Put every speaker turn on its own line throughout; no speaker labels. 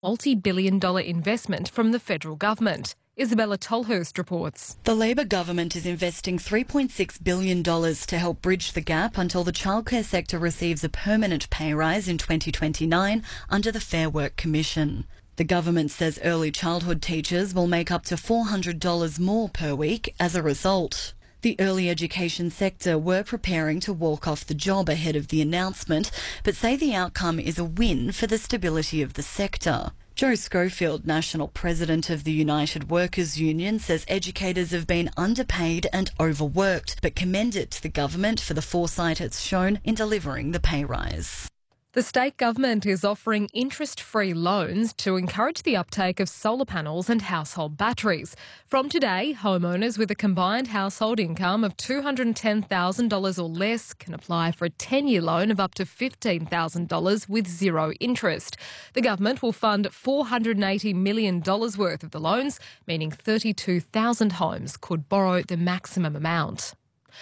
multi-billion-dollar investment from the federal government. Isabella Tolhurst reports.
The Labor government is investing $3.6 billion to help bridge the gap until the childcare sector receives a permanent pay rise in 2029 under the Fair Work Commission. The government says early childhood teachers will make up to $400 more per week as a result. The early education sector were preparing to walk off the job ahead of the announcement, but say the outcome is a win for the stability of the sector. Joe Schofield, National President of the United Workers Union, says educators have been underpaid and overworked, but commended to the government for the foresight it's shown in delivering the pay rise.
The state government is offering interest-free loans to encourage the uptake of solar panels and household batteries. From today, homeowners with a combined household income of $210,000 or less can apply for a 10-year loan of up to $15,000 with zero interest. The government will fund $480 million worth of the loans, meaning 32,000 homes could borrow the maximum amount.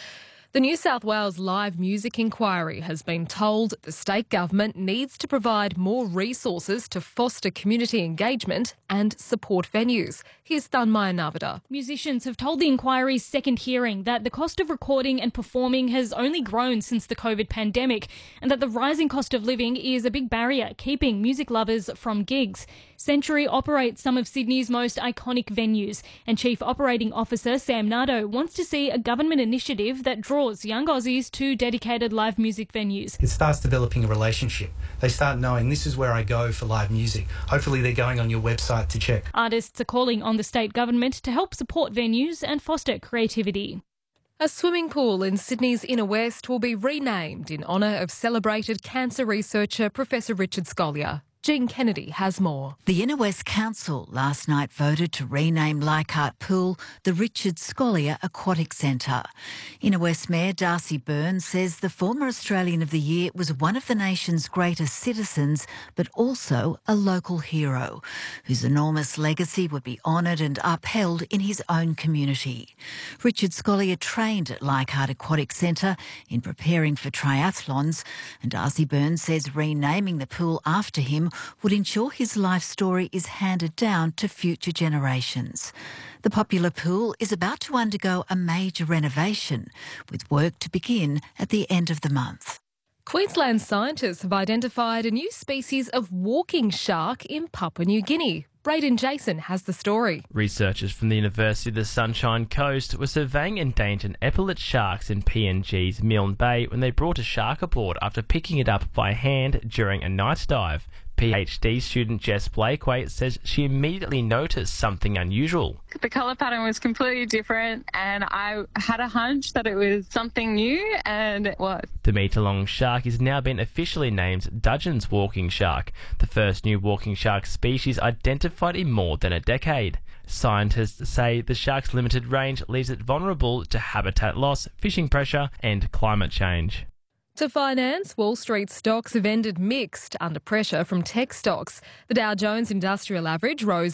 The New South Wales Live Music Inquiry has been told the state government needs to provide more resources to foster community engagement and support venues. Here's Thanmaya Navada.
Musicians have told the inquiry's second hearing that the cost of recording and performing has only grown since the COVID pandemic and that the rising cost of living is a big barrier keeping music lovers from gigs. Century operates some of Sydney's most iconic venues, and Chief Operating Officer Sam Nardo wants to see a government initiative that draws young Aussies to dedicated live music venues.
It starts developing a relationship. They start knowing this is where I go for live music. Hopefully they're going on your website to check.
Artists are calling on the state government to help support venues and foster creativity.
A swimming pool in Sydney's Inner West will be renamed in honour of celebrated cancer researcher Professor Richard Scolyer. Jean Kennedy has more.
The Inner West Council last night voted to rename Leichhardt Pool the Richard Scolyer Aquatic Centre. Inner West Mayor Darcy Byrne says the former Australian of the Year was one of the nation's greatest citizens, but also a local hero, whose enormous legacy would be honoured and upheld in his own community. Richard Scolyer trained at Leichhardt Aquatic Centre in preparing for triathlons, and Darcy Byrne says renaming the pool after him would ensure his life story is handed down to future generations. The popular pool is about to undergo a major renovation, with work to begin at the end of the month.
Queensland scientists have identified a new species of walking shark in Papua New Guinea. Braden Jason has the story.
Researchers from the University of the Sunshine Coast were surveying endangered epaulet sharks in PNG's Milne Bay when they brought a shark aboard after picking it up by hand during a night dive. PhD student Jess Blakewaite says she immediately noticed something unusual.
The colour pattern was completely different and I had a hunch that it was something new, and it was.
The metre-long shark is now been officially named Dudgeon's walking shark, the first new walking shark species identified in more than a decade. Scientists say the shark's limited range leaves it vulnerable to habitat loss, fishing pressure and climate change.
To finance, Wall Street stocks have ended mixed under pressure from tech stocks. The Dow Jones Industrial Average rose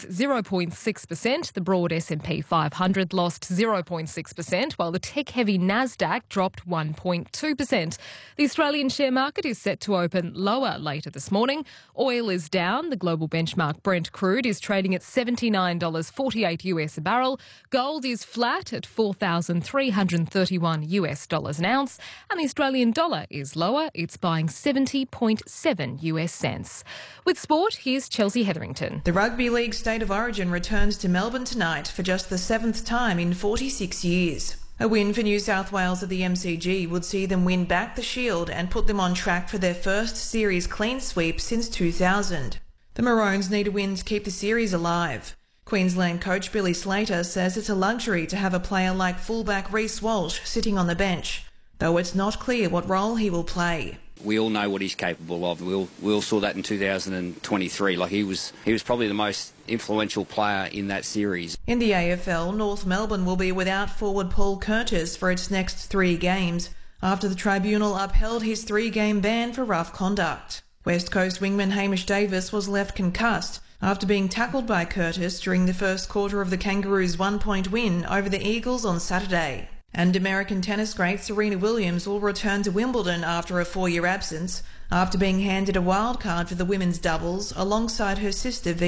0.6%. The broad S&P 500 lost 0.6%, while the tech-heavy Nasdaq dropped 1.2%. The Australian share market is set to open lower later this morning. Oil is down. The global benchmark Brent crude is trading at $79.48 US a barrel. Gold is flat at $4,331 US dollars an ounce, and the Australian dollar is lower. It's buying 70.7 US cents. With sport, here's Chelsea Hetherington.
The Rugby League State of Origin returns to Melbourne tonight for just the 7th time in 46 years. A win for New South Wales at the MCG would see them win back the Shield and put them on track for their first series clean sweep since 2000. The Maroons need a win to keep the series alive. Queensland coach Billy Slater says it's a luxury to have a player like fullback Reece Walsh sitting on the bench, though it's not clear what role he will play.
We all know what he's capable of. We all saw that in 2023. He was probably the most influential player in that series.
In the AFL, North Melbourne will be without forward Paul Curtis for its next 3 games after the tribunal upheld his 3-game ban for rough conduct. West Coast wingman Hamish Davis was left concussed after being tackled by Curtis during the first quarter of the Kangaroos' 1-point win over the Eagles on Saturday. And American tennis great Serena Williams will return to Wimbledon after a 4-year absence after being handed a wild card for the women's doubles alongside her sister